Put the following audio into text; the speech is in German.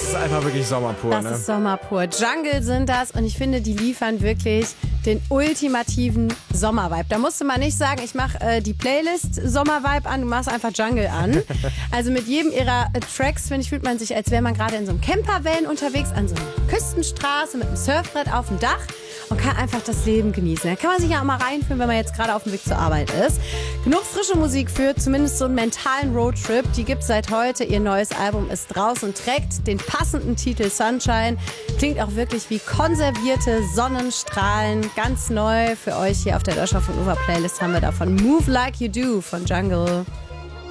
ist einfach wirklich Sommer pur, Das ne? ist Sommer pur. Jungle sind das und ich finde, die liefern wirklich den ultimativen Sommervibe. Da musste man nicht sagen, ich mache die Playlist Sommervibe an, du machst einfach Jungle an. Also mit jedem ihrer Tracks, finde ich, fühlt man sich, als wäre man gerade in so einem Campervan unterwegs, an so einer Küstenstraße mit einem Surfbrett auf dem Dach und kann einfach das Leben genießen. Da kann man sich ja auch mal reinfühlen, wenn man jetzt gerade auf dem Weg zur Arbeit ist. Genug frische Musik für zumindest so einen mentalen Roadtrip. Die gibt es seit heute. Ihr neues Album ist draußen und trägt den passenden Titel Sunshine. Klingt auch wirklich wie konservierte Sonnenstrahlen. Ganz neu für euch hier auf der Deutschlandfunk Nova Playlist haben wir davon Move Like You Do von Jungle.